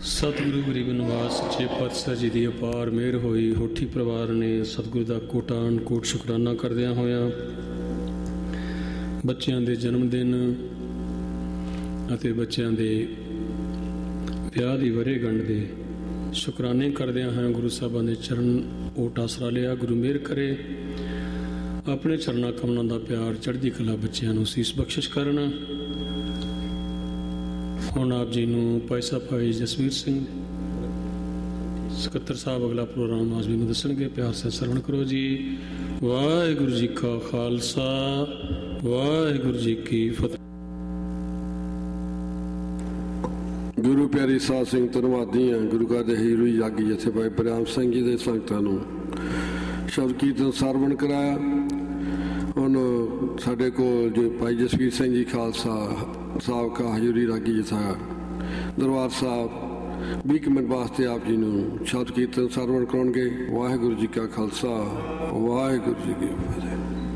ਸਤਿਗੁਰੂ ਗਰੀਬ ਨਿਵਾਸ ਸੱਚੇ ਪਾਤਸ਼ਾਹ ਜੀ ਦੀ ਅਪਾਰ ਮਿਹਰ ਹੋਈ। ਹੋਠੀ ਪਰਿਵਾਰ ਨੇ ਸਤਿਗੁਰੂ ਦਾ ਕੋਟਾਨ ਕੋਟ ਸ਼ੁਕਰਾਨਾ ਕਰਦਿਆਂ ਹੋਇਆਂ ਬੱਚਿਆਂ ਦੇ ਜਨਮ ਦਿਨ ਅਤੇ ਬੱਚਿਆਂ ਦੇ ਵਿਆਹ ਦੀ ਵਰ੍ਹੇਗੰਢ ਦੇ ਸ਼ੁਕਰਾਨੇ ਕਰਦਿਆਂ ਹੋਇਆਂ ਗੁਰੂ ਸਾਹਿਬਾਂ ਦੇ ਚਰਨ ਓਟ ਆਸਰਾ ਲਿਆ। ਗੁਰੂ ਮਿਹਰ ਕਰੇ ਆਪਣੇ ਚਰਨਾਂ ਕਮਲਾਂ ਦਾ ਪਿਆਰ ਚੜ੍ਹਦੀ ਕਲਾ ਬੱਚਿਆਂ ਨੂੰ ਸੀਸ ਬਖਸ਼ਿਸ਼ ਕਰਨ। ਹੁਣ ਆਪ ਜੀ ਨੂੰ ਭਾਈ ਸਾਹਿਬ ਭਾਈ ਜਸਵੀਰ ਸਿੰਘ ਸਕੱਤਰ ਸਾਹਿਬ ਅਗਲਾ ਪ੍ਰੋਗਰਾਮ ਆਪ ਜੀ ਨੂੰ ਦੱਸਣਗੇ। ਪਿਆਰ ਸੇ ਸਰਵਣ ਕਰੋ ਜੀ। ਵਾਹਿਗੁਰੂ ਜੀ ਕਾ ਖਾਲਸਾ ਵਾਹਿਗੁਰੂ ਜੀ ਕੀ ਫਤਿਹ। ਗੁਰੂ ਪਿਆਰੀ ਸਾਧ ਸਿੰਘ ਧੰਨਵਾਦੀਆਂ ਗੁਰੂ ਘਰ ਦੇ ਹੀਰੂ ਜਾਗੀ ਜਿੱਥੇ ਭਾਈ ਬਰਿਆਮ ਸਿੰਘ ਜੀ ਦੇ ਸੰਗਤਾਂ ਨੂੰ ਸ਼ਬਦ ਕੀਰਤਨ ਸਰਵਣ ਕਰਾਇਆ। ਹੁਣ ਸਾਡੇ ਕੋਲ ਜੋ ਭਾਈ ਜਸਵੀਰ ਸਿੰਘ ਜੀ ਖਾਲਸਾ ਸਾਹਿਬ ਕਾ ਹਜ਼ੂਰੀ ਰਾਗੀ ਜਥਾ ਦਰਬਾਰ ਸਾਹਿਬ 20 ਮਿੰਟ ਵਾਸਤੇ ਆਪ ਜੀ ਨੂੰ ਸ਼ਬਦ ਕੀਰਤਨ ਸਰਵਣ ਕਰਾਉਣਗੇ। ਵਾਹਿਗੁਰੂ ਜੀ ਕਾ ਖਾਲਸਾ ਵਾਹਿਗੁਰੂ ਜੀ ਕੀ ਫਤਿਹ।